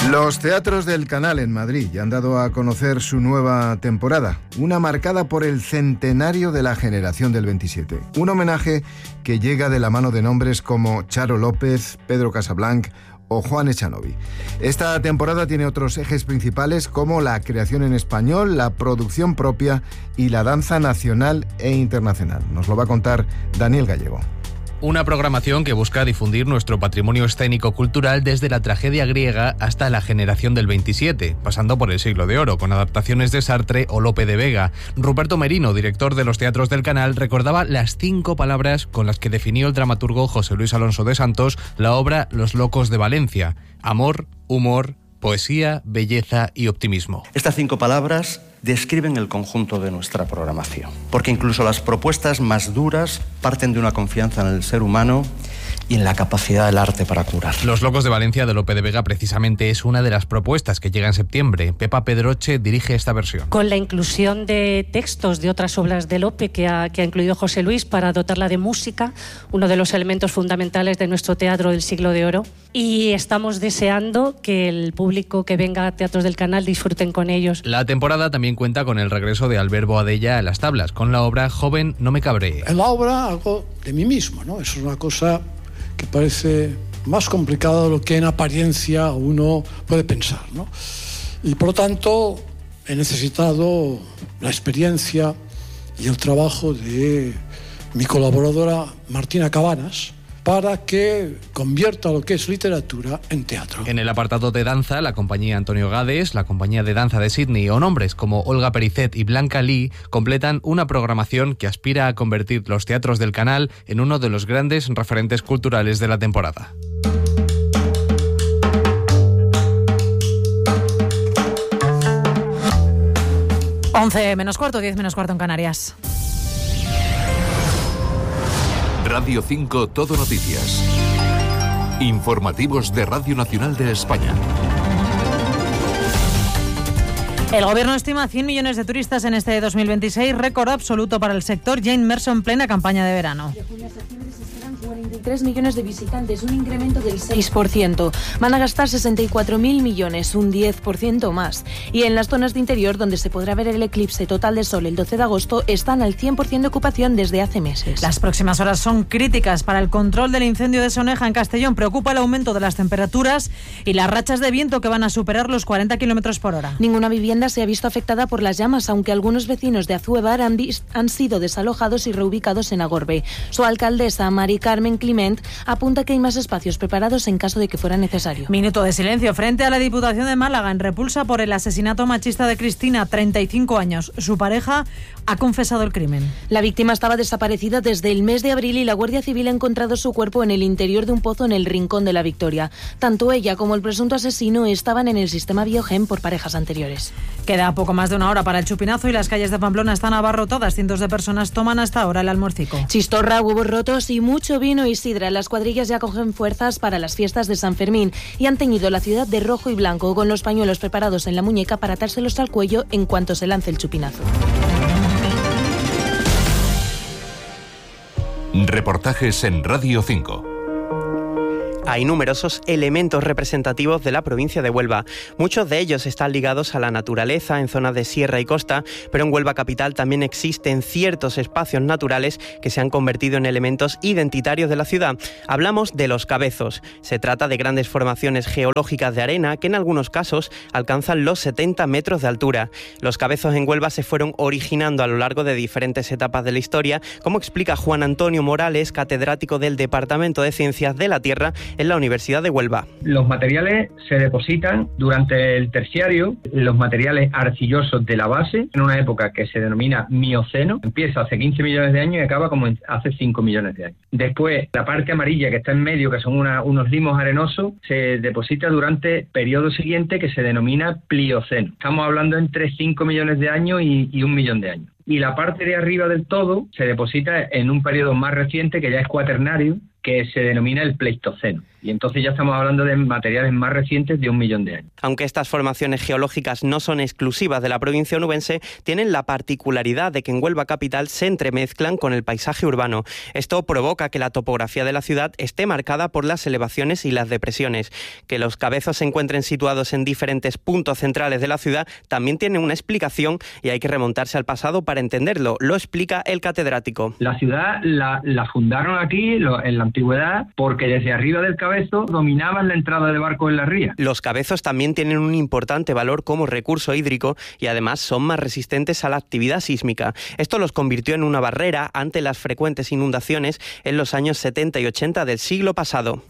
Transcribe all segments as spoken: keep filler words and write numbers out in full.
Los teatros del Canal en Madrid ya han dado a conocer su nueva temporada, una marcada por el centenario de la generación del veintisiete. Un homenaje que llega de la mano de nombres como Charo López, Pedro Casablanc o Juan Echanovi. Esta temporada tiene otros ejes principales como la creación en español, la producción propia y la danza nacional e internacional. Nos lo va a contar Daniel Gallego. Una programación que busca difundir nuestro patrimonio escénico-cultural desde la tragedia griega hasta la generación del veintisiete, pasando por el siglo de oro, con adaptaciones de Sartre o Lope de Vega. Ruperto Merino, director de los teatros del Canal, recordaba las cinco palabras con las que definió el dramaturgo José Luis Alonso de Santos la obra Los locos de Valencia: amor, humor, poesía, belleza y optimismo. Estas cinco palabras describen el conjunto de nuestra programación, porque incluso las propuestas más duras parten de una confianza en el ser humano y en la capacidad del arte para curar. Los locos de Valencia de Lope de Vega precisamente es una de las propuestas que llega en septiembre. Pepa Pedroche dirige esta versión. Con la inclusión de textos de otras obras de Lope que ha, que ha incluido José Luis para dotarla de música, uno de los elementos fundamentales de nuestro teatro del siglo de oro. Y estamos deseando que el público que venga a Teatros del Canal disfruten con ellos. La temporada también cuenta con el regreso de Albert Boadella a las tablas, con la obra Joven, no me cabree. En la obra algo de mí mismo, ¿no? Es una cosa que parece más complicada de lo que en apariencia uno puede pensar, ¿no? Y por lo tanto he necesitado la experiencia y el trabajo de mi colaboradora Martina Cabanas para que convierta lo que es literatura en teatro. En el apartado de danza, la compañía Antonio Gades, la compañía de danza de Sydney o nombres como Olga Pericet y Blanca Lee completan una programación que aspira a convertir los teatros del Canal en uno de los grandes referentes culturales de la temporada. once menos cuarto, diez menos cuarto en Canarias. Radio cinco Todo Noticias. Informativos de Radio Nacional de España. El gobierno estima cien millones de turistas en este dos mil veintiséis, récord absoluto para el sector, ya inmerso en plena campaña de verano. De junio a septiembre se esperan cuarenta y tres millones de visitantes, un incremento del seis por ciento. Van a gastar sesenta y cuatro mil millones, un diez por ciento más. Y en las zonas de interior, donde se podrá ver el eclipse total de sol el doce de agosto, están al cien por ciento de ocupación desde hace meses. Las próximas horas son críticas para el control del incendio de Soneja en Castellón. Preocupa el aumento de las temperaturas y las rachas de viento que van a superar los cuarenta kilómetros por hora. Ninguna vivienda se ha visto afectada por las llamas, aunque algunos vecinos de Azuebar han, vis- han sido desalojados y reubicados en Agorbe. Su alcaldesa, Mari Carmen Climent, apunta que hay más espacios preparados en caso de que fuera necesario. Minuto de silencio frente a la Diputación de Málaga en repulsa por el asesinato machista de Cristina, treinta y cinco años. Su pareja ha confesado el crimen. La víctima estaba desaparecida desde el mes de abril y la Guardia Civil ha encontrado su cuerpo en el interior de un pozo en el Rincón de la Victoria. Tanto ella como el presunto asesino estaban en el sistema Biogen por parejas anteriores. Queda poco más de una hora para el chupinazo y las calles de Pamplona están abarrotadas. Cientos de personas toman hasta ahora el almuercico. Chistorra, huevos rotos y mucho vino y sidra. Las cuadrillas ya cogen fuerzas para las fiestas de San Fermín y han teñido la ciudad de rojo y blanco, con los pañuelos preparados en la muñeca para atárselos al cuello en cuanto se lance el chupinazo. Reportajes en Radio cinco. Hay numerosos elementos representativos de la provincia de Huelva. Muchos de ellos están ligados a la naturaleza en zonas de sierra y costa, pero en Huelva capital también existen ciertos espacios naturales que se han convertido en elementos identitarios de la ciudad. Hablamos de los cabezos. Se trata de grandes formaciones geológicas de arena que en algunos casos alcanzan los setenta metros de altura. Los cabezos en Huelva se fueron originando a lo largo de diferentes etapas de la historia, como explica Juan Antonio Morales, catedrático del Departamento de Ciencias de la Tierra en la Universidad de Huelva. Los materiales se depositan durante el terciario, los materiales arcillosos de la base, en una época que se denomina Mioceno. Empieza hace quince millones de años y acaba como hace cinco millones de años. Después, la parte amarilla que está en medio, que son una, unos limos arenosos, se deposita durante el periodo siguiente que se denomina Plioceno. Estamos hablando entre cinco millones de años y, y un millón de años. Y la parte de arriba del todo se deposita en un periodo más reciente, que ya es cuaternario, que se denomina el Pleistoceno. Y entonces ya estamos hablando de materiales más recientes de un millón de años. Aunque estas formaciones geológicas no son exclusivas de la provincia onubense, tienen la particularidad de que en Huelva capital se entremezclan con el paisaje urbano. Esto provoca que la topografía de la ciudad esté marcada por las elevaciones y las depresiones. Que los cabezos se encuentren situados en diferentes puntos centrales de la ciudad también tiene una explicación y hay que remontarse al pasado para entenderlo. Lo explica el catedrático. La ciudad la, la fundaron aquí lo, en la antigüedad porque desde arriba del cabezo dominaban la entrada de barcos en la ría. Los cabezos también tienen un importante valor como recurso hídrico y además son más resistentes a la actividad sísmica. Esto los convirtió en una barrera ante las frecuentes inundaciones en los años setenta y ochenta del siglo pasado.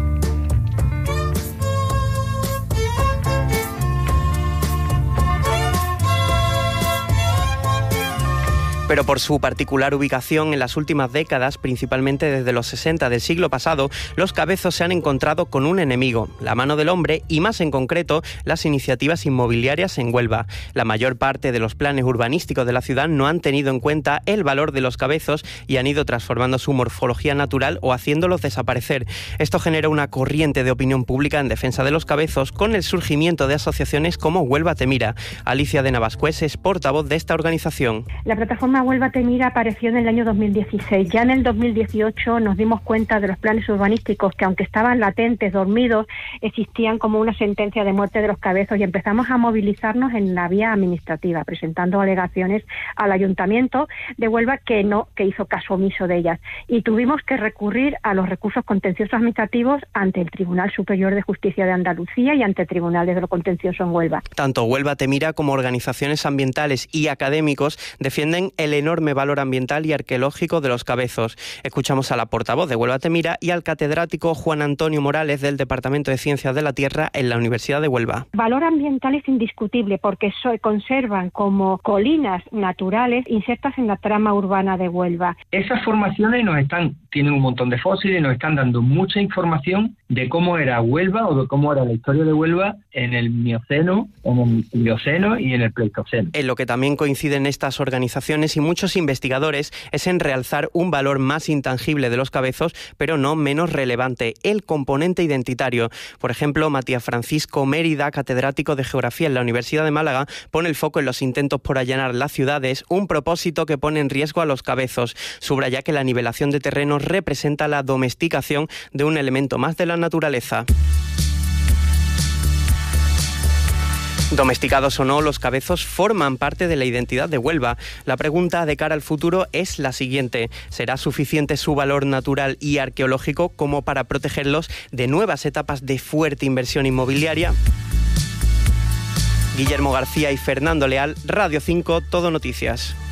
Pero por su particular ubicación en las últimas décadas, principalmente desde los sesenta del siglo pasado, los cabezos se han encontrado con un enemigo, la mano del hombre y más en concreto las iniciativas inmobiliarias en Huelva. La mayor parte de los planes urbanísticos de la ciudad no han tenido en cuenta el valor de los cabezos y han ido transformando su morfología natural o haciéndolos desaparecer. Esto genera una corriente de opinión pública en defensa de los cabezos con el surgimiento de asociaciones como Huelva Te Mira. Alicia de Navascués es portavoz de esta organización. La plataforma Huelva Te Mira apareció en el año dos mil dieciséis. Ya en el dos mil dieciocho nos dimos cuenta de los planes urbanísticos que, aunque estaban latentes, dormidos, existían como una sentencia de muerte de los cabezos y empezamos a movilizarnos en la vía administrativa, presentando alegaciones al Ayuntamiento de Huelva que no que hizo caso omiso de ellas. Y tuvimos que recurrir a los recursos contenciosos administrativos ante el Tribunal Superior de Justicia de Andalucía y ante el Tribunal de lo Contencioso en Huelva. Tanto Huelva Te Mira como organizaciones ambientales y académicos defienden el enorme valor ambiental y arqueológico de los cabezos. Escuchamos a la portavoz de Huelva Te Mira y al catedrático Juan Antonio Morales del Departamento de Ciencias de la Tierra en la Universidad de Huelva. El valor ambiental es indiscutible porque se conservan como colinas naturales insertas en la trama urbana de Huelva. Esas formaciones nos están, tienen un montón de fósiles, nos están dando mucha información de cómo era Huelva o de cómo era la historia de Huelva en el Mioceno, en el Plioceno y en el Pleistoceno. En lo que también coinciden estas organizaciones y muchos investigadores es en realzar un valor más intangible de los cabezos, pero no menos relevante, el componente identitario. Por ejemplo, Matías Francisco Mérida, catedrático de Geografía en la Universidad de Málaga, pone el foco en los intentos por allanar las ciudades, un propósito que pone en riesgo a los cabezos. Subraya que la nivelación de terrenos representa la domesticación de un elemento más de la naturaleza. Domesticados o no, los cabezos forman parte de la identidad de Huelva. La pregunta de cara al futuro es la siguiente: ¿será suficiente su valor natural y arqueológico como para protegerlos de nuevas etapas de fuerte inversión inmobiliaria? Guillermo García y Fernando Leal, Radio cinco, Todo Noticias.